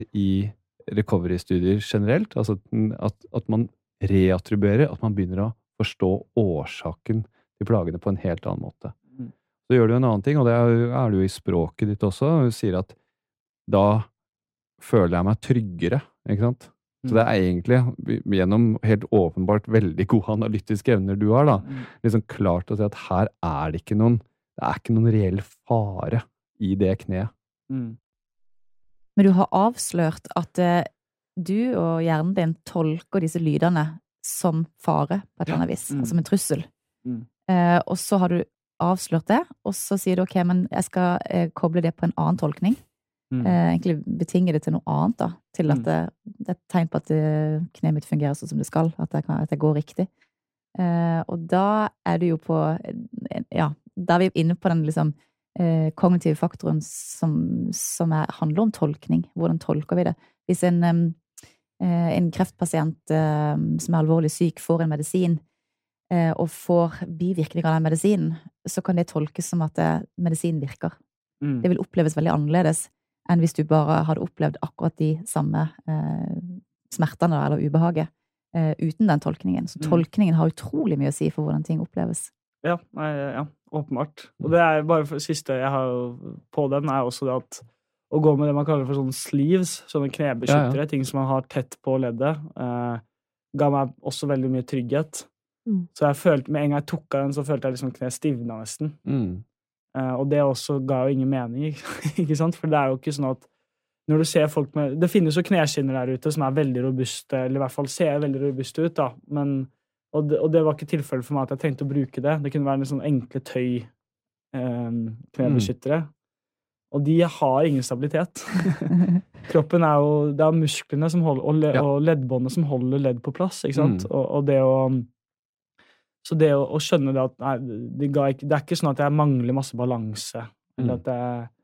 i recovery-studier generelt, altså at man reattribuerer, at man begynner å forstå årsaken til plagene på en helt annen måte. Så gjør du en annen ting, og det er det jo i språket ditt også, du sier at da føler jeg meg tryggere, ikke sant? Så det er egentlig, gjennom helt åpenbart veldig gode analytiske evner du har da, liksom klart å si at her er det ikke noen reell fare i det kneet. Men du har avslørt at du og hjernen din tolker disse lydene som fare på et eller annet vis, som en trussel. Og så har du avslørt det, og så sier du, ok, men jeg skal koble det på en annen tolkning. Egentlig betinge det til noe annet da, til at det er et tegn på at kneet mitt fungerer sånn som det skal, at det går riktig. Og da er du jo på, ja, da er vi inne på den liksom kognitive faktoren som handler om tolkning. Hvordan tolker vi det? Hvis en kreftpasient som er alvorlig syk får en medisin, og får bivirkninger av den medisinen, så kan det tolkes som at medisinen virker. Det vil oppleves veldig annerledes enn hvis du bare hadde opplevd akkurat de samme smertene eller ubehaget uten den tolkningen. Så tolkningen har utrolig mye å si for hvordan ting oppleves. Ja, åpenbart. Og det er bare for siste jeg har på den, er også det at å gå med det man kaller for sånne sleeves, sånne knebeskyttere, ting som man har tett på leddet, ga meg også veldig mye trygghet. Så jeg følte, med en gang jeg tok av den, så følte jeg liksom kne stivna nesten. Og det også ga jo ingen mening, ikke sant? For det er jo ikke sånn at når du ser folk med, det finnes jo kneskinner der ute som er veldig robuste, eller i hvert fall ser veldig robuste ut da, men, og det var ikke tilfellet for meg at jeg trengte å bruke det. Det kunne være en sånn enkle knebeskyttere. Og de har ingen stabilitet. Kroppen er jo, det er musklene som holder, og leddbåndet som holder ledd på plass, ikke sant? Og det å så det å skjønne det at nei, det er ikke sånn at jeg mangler masse balanse, eller at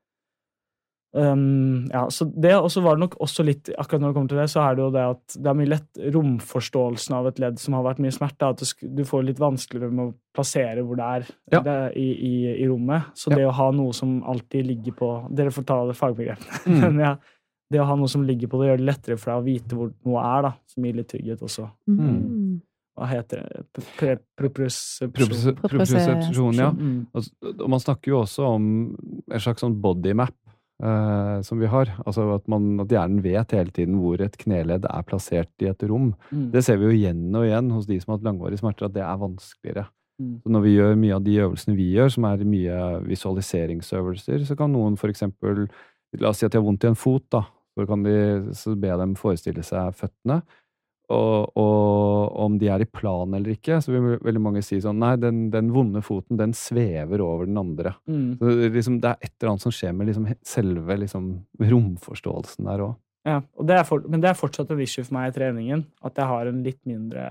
ja, så det, og så var det nok også litt, akkurat når det kommer til det, så er det jo det at det er mye lett romforståelsen av et ledd som har vært mye smerte, at du får litt vanskeligere med å plassere hvor det er i rommet, så det å ha noe som alltid ligger på, dere får ta det fagbegrepene, men ja, det å ha noe som ligger på det gjør det lettere for deg å vite hvor noe er da, som gir litt trygghet også. Hva heter det? Propriosepsjon, ja. Og man snakker jo også om en slags sånn body map som vi har. Altså at hjernen vet hele tiden hvor et kneledd er plassert i et rom. Det ser vi jo igjen og igjen hos de som har hatt langvarige smerter, at det er vanskeligere. Så når vi gjør mye av de øvelsene vi gjør, som er mye visualiseringsøvelser, så kan noen for eksempel, la oss si at de har vondt i en fot da, så be dem forestille seg føttene, og om de er i plan eller ikke, så vil veldig mange si sånn, nei, den vonde foten, den svever over den andre. Så liksom, det er et eller annet som skjer med liksom, selve liksom, romforståelsen der også. Ja, men det er fortsatt en issue for meg i treningen, at jeg har en litt mindre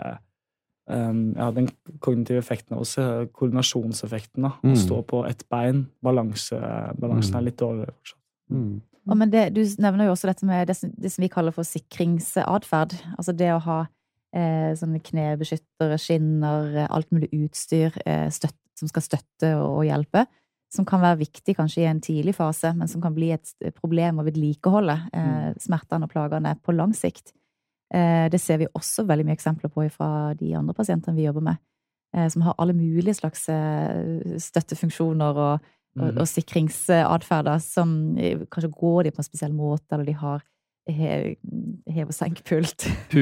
den kognitive effekten av koordinasjonseffekten da, å stå på ett bein, balansen er litt dårligere fortsatt. Men du nevner jo også dette med det som vi kaller for sikringsadferd, altså det å ha sånne knebeskyttere, skinner, alt mulig utstyr som skal støtte og hjelpe, som kan være viktig kanskje i en tidlig fase, men som kan bli et problem å vedlikeholde smertene og plagene på lang sikt. Det ser vi også veldig mye eksempler på fra de andre pasientene vi jobber med, som har alle mulige slags støttefunksjoner og sikringsadferder som kanskje går de på en spesiell måte, eller de har hev- og senkpult,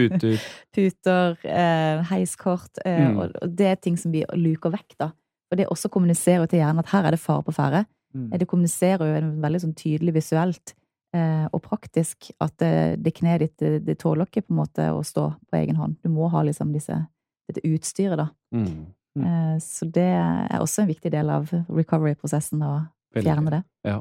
puter, heiskort, og det er ting som vi luker vekk da. Og det også kommuniserer til hjernen at her er det fare på ferde. Det kommuniserer jo veldig sånn tydelig visuelt og praktisk at det kneet ditt, det tåler ikke på en måte å stå på egen hånd. Du må ha liksom dette utstyret da. Så det er også en viktig del av recovery-prosessen å fjerne det. Ja.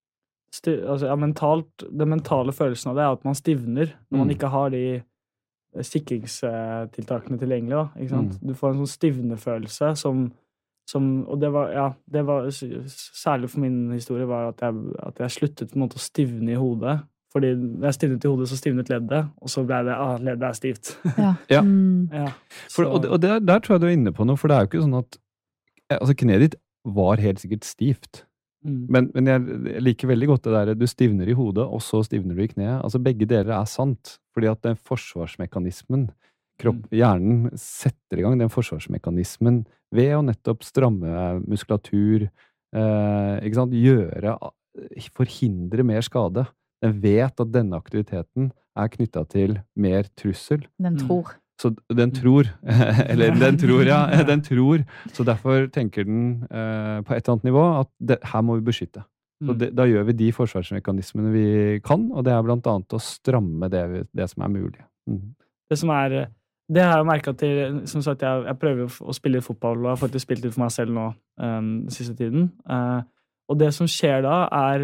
Den mentale følelsen av det er at man stivner når man ikke har de sikringstiltakene tilgjengelig da, ikke sant? Du får en sånn stivnefølelse og det var særlig for min historie var at jeg sluttet på en måte å stivne i hodet, fordi når jeg stivnet i hodet så stivnet leddet, og så ble det, leddet er stivt. Ja. Og der tror jeg du er inne på noe, for det er jo ikke sånn at altså kneet ditt var helt sikkert stivt, Men jeg liker veldig godt det der, du stivner i hodet, og så stivner du i kneet. Altså begge deler sant, fordi at den forsvarsmekanismen, hjernen setter i gang den forsvarsmekanismen ved å nettopp stramme muskulatur, ikke sant, forhindre mer skade. Den vet at denne aktiviteten knyttet til mer trussel. Den tror. Så den tror, eller den tror, den tror. Så derfor tenker den på et eller annet nivå at her må vi beskytte. Så da gjør vi de forsvarsmekanismene vi kan, og det blant annet å stramme det som mulig. Det som det har jeg merket til, som sagt, jeg prøver å spille fotball, og jeg har faktisk spilt litt for meg selv nå den siste tiden. Og det som skjer da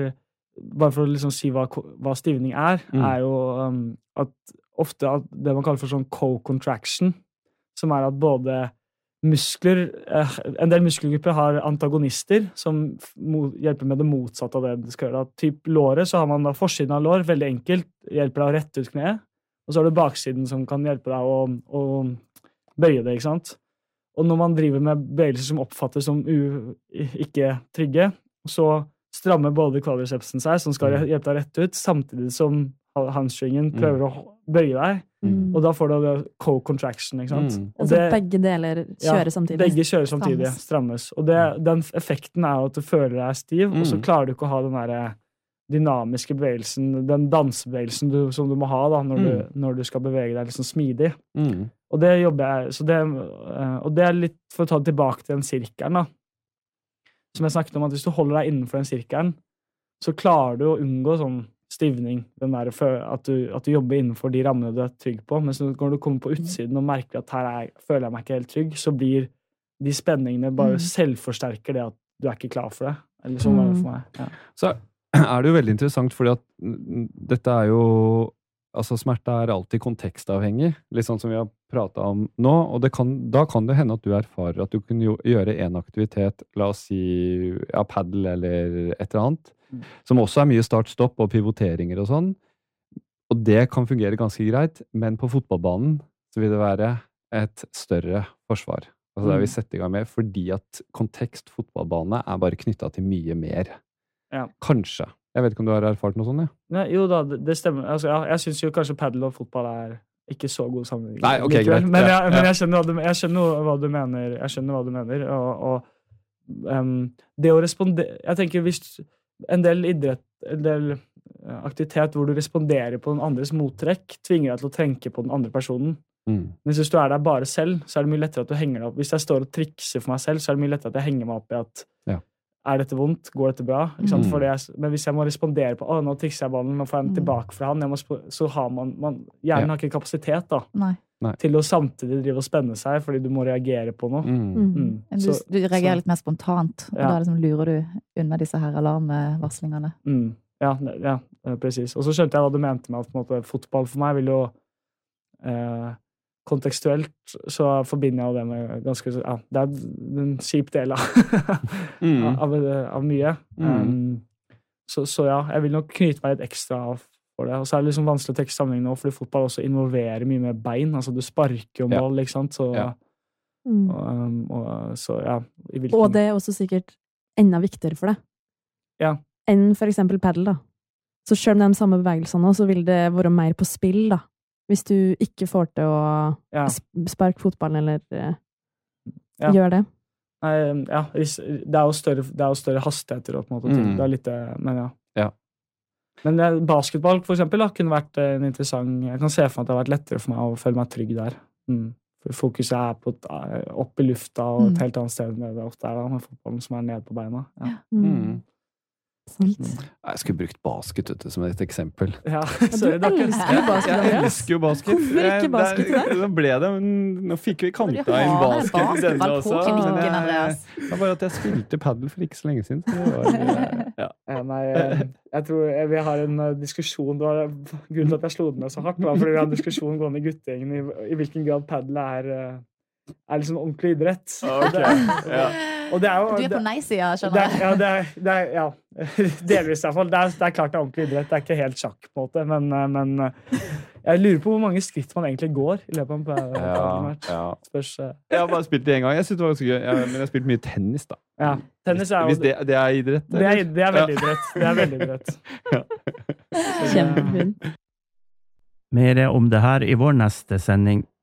bare for å liksom si hva stivning jo at ofte at det man kaller for sånn co-contraction, som at både muskler, en del muskelgrupper har antagonister som hjelper med det motsatte av det du skal gjøre. Typ låret, så har man da forsiden av lår, veldig enkelt, hjelper deg å rette ut kneet, og så har du baksiden som kan hjelpe deg å bøye det, ikke sant? Og når man driver med bevegelser som oppfattes som ikke trygge, så strammer både quadricepsen seg, som skal hjelpe deg rett ut, samtidig som hamstringen prøver å bøye deg, og da får du co-contraction, ikke sant? Altså begge deler kjører samtidig. Begge kjører samtidig, strammes. Og den effekten at du føler deg stiv, og så klarer du ikke å ha den der dynamiske bevegelsen, den dansebevegelsen som du må ha da, når du skal bevege deg liksom smidig. Og det jobber jeg, og det litt for å ta det tilbake til den sirkelen da, som jeg snakket om, at hvis du holder deg innenfor den sirkelen, så klarer du å unngå sånn stivning, den der, at du jobber innenfor de rammene du trygg på, men når du kommer på utsiden og merker at her føler jeg meg ikke helt trygg, så blir de spenningene bare selvforsterker det at du ikke klar for det. Eller sånn var det for meg. Ja. Så det jo veldig interessant, fordi at dette jo altså smerte alltid kontekstavhengig, litt sånn som vi har pratet om nå, og da kan det hende at du erfarer at du kan gjøre en aktivitet, la oss si paddle eller et eller annet, som også mye start-stopp og pivoteringer og sånn, og det kan fungere ganske greit, men på fotballbanen så vil det være et større forsvar. Altså det vi setter i gang med, fordi at kontekst fotballbane bare knyttet til mye mer. Ja. Kanskje. Jeg vet ikke om du har erfart noe sånt, ja? Nei, jo da, det stemmer. Altså, jeg synes jo kanskje paddle og fotball ikke så god sammenheng. Nei, ok, greit. Men jeg skjønner hva du mener. Jeg skjønner hva du mener. Og det å respondere... Jeg tenker hvis en del idrett, en del aktivitet hvor du responderer på den andres mottrekk, tvinger deg til å tenke på den andre personen. Men hvis du der bare selv, så det mye lettere at du henger deg opp. Hvis jeg står og trikser for meg selv, så det mye lettere at jeg henger meg opp i at dette vondt? Går dette bra? Ikke sant? Men hvis jeg må respondere på nå trikser jeg ballen, nå får jeg den tilbake fra han, så har hjernen har ikke kapasitet da, til å samtidig drive og spenne seg, fordi du må reagere på noe. Du reagerer litt mer spontant, og da liksom lurer du unna disse her alarmvarslingene. Ja, precis. Og så skjønte jeg hva du mente med at på en måte, fotball for meg vil jo kontekstuelt så forbinder jeg det med ganske det en kjip del av mye. Så jeg vil nok knyte meg litt ekstra for det. Og så det liksom vanskelig å trekke sammenheng nå, fordi fotball også involverer mye med bein. Altså du sparker jo mål, ikke sant? Så, og det også sikkert enda viktigere for deg enn for eksempel paddle da. Så selv med de samme bevegelsene så vil det være mer på spill da. Hvis du ikke får til å sparke fotballen eller gjøre det. Nei, det jo større hastigheter og på en måte til. Det litt, men Men basketball for eksempel kunne vært en interessant, jeg kan se for meg at det har vært lettere for meg å føle meg trygg der. For fokuset på opp i lufta og et helt annet sted enn det ofte da, med fotballen som nede på beina. Jeg skulle brukt basket som et eksempel. Ja, du elsker jo basket. Jeg elsker jo basket. Hvorfor ikke basket der? Nå fikk vi kanta inn basket i denne også. Det var bare at jeg spilte paddle for ikke så lenge siden. Nei, jeg tror vi har en diskusjon. Grunnen til at jeg slo den så hardt var fordi vi har en diskusjon gående i guttegjengen i hvilken grad paddle liksom ordentlig idrett. Og det jo... Du på nei-siden, skjønner jeg. Delvis i hvert fall. Det klart det ordentlig idrett. Det ikke helt sjakk på en måte, men Jeg lurer på hvor mange skritt man egentlig går i løpet av en padelmatch. Spørs. Jeg har bare spilt det en gang. Jeg synes det var ganske gøy. Men jeg har spilt mye tennis, da. Ja, tennis er jo... Hvis det er idrett? Det er veldig idrett. Det er veldig idrett. Kjempefint. Mer om det her i vår neste sending.